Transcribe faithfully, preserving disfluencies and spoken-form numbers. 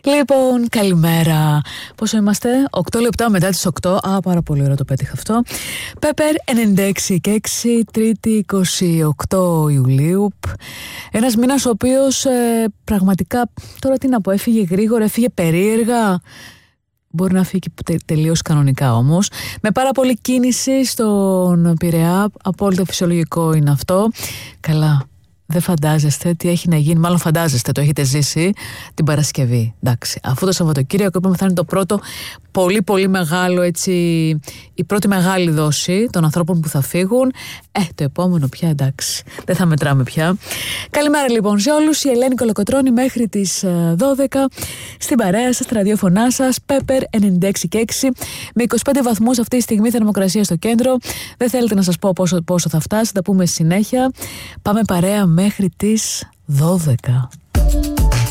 Λοιπόν, καλημέρα. Πόσο είμαστε? οκτώ λεπτά μετά τις οκτώ. Α, πάρα πολύ ωραίο το πέτυχα αυτό. Πέπερ ενενήντα έξι και έξι, Τρίτη είκοσι οκτώ Ιουλίου. Ένας μήνας ο οποίος ε, πραγματικά, τώρα τι να πω, έφυγε γρήγορα, έφυγε περίεργα. Μπορεί να φύγει τε, τελείως κανονικά όμως. Με πάρα πολύ κίνηση στον Πειραιά. Απόλυτα φυσιολογικό είναι αυτό. Καλά. Δεν φαντάζεστε τι έχει να γίνει, μάλλον φαντάζεστε, το έχετε ζήσει την Παρασκευή. Εντάξει, αφού το Σαββατοκύριακο είπαμε θα είναι το πρώτο πολύ πολύ μεγάλο, έτσι, η πρώτη μεγάλη δόση των ανθρώπων που θα φύγουν. Ε, το επόμενο πια, εντάξει, δεν θα μετράμε πια. Καλημέρα λοιπόν σε όλους, η Ελένη Κολοκοτρώνη μέχρι τις δώδεκα στην παρέα σας, στα ραδιόφωνά σας, Πέπερ ενενήντα έξι και έξι, με είκοσι πέντε βαθμούς αυτή τη στιγμή θερμοκρασία στο κέντρο. Δεν θέλετε να σας πω πόσο, πόσο θα φτάσει, θα τα πούμε συνέχεια. Πάμε παρέα μέχρι τις δώδεκα.